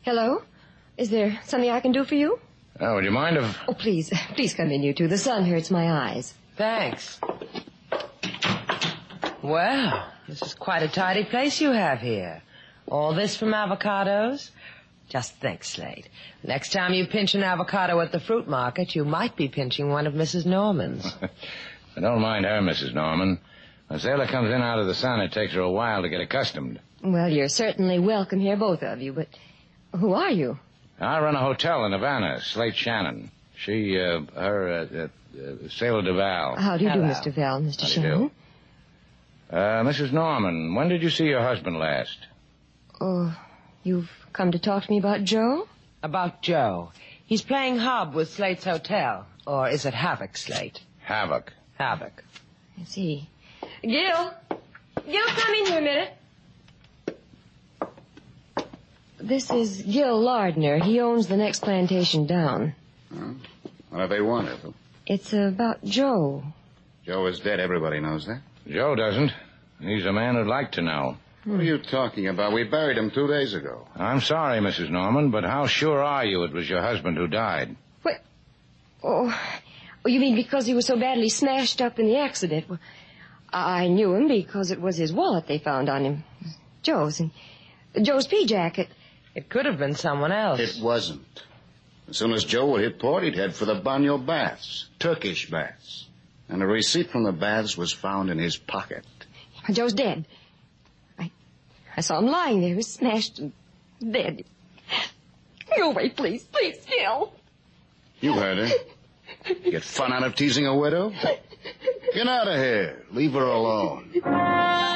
Hello? Is there something I can do for you? Oh, would you mind if... Oh, please come in, you two. The sun hurts my eyes. Thanks. Well, this is quite a tidy place you have here. All this from avocados? Just think, Slade. Next time you pinch an avocado at the fruit market, you might be pinching one of Mrs. Norman's. I don't mind her, Mrs. Norman. When Sailor comes in out of the sun, it takes her a while to get accustomed. Well, you're certainly welcome here, both of you, but who are you? I run a hotel in Havana, Slate Shannon. Sailor DeVal. How do you do, Hello. Mr. Val, Mr. How do you Shannon? do? Mrs. Norman, when did you see your husband last? Oh, you've come to talk to me about Joe? About Joe. He's playing hob with Slate's hotel. Or is it Havoc, Slate? Havoc. Havoc. I see. Gil, come in here a minute. This is Gil Lardner. He owns the next plantation down. Huh? What do they want, Ethel? It's about Joe. Joe is dead. Everybody knows that. Joe doesn't. He's a man who'd like to know. What are you talking about? We buried him 2 days ago. I'm sorry, Mrs. Norman, but how sure are you it was your husband who died? What? Oh, you mean because he was so badly smashed up in the accident? Well, I knew him because it was his wallet they found on him. Joe's. And Joe's pea jacket. It could have been someone else. It wasn't. As soon as Joe would hit port, he'd head for the Banyo baths. Turkish baths. And a receipt from the baths was found in his pocket. Joe's dead. I saw him lying there. He was smashed and dead. Go away, please. Please, Gil. You heard her. Get fun out of teasing a widow? Get out of here. Leave her alone.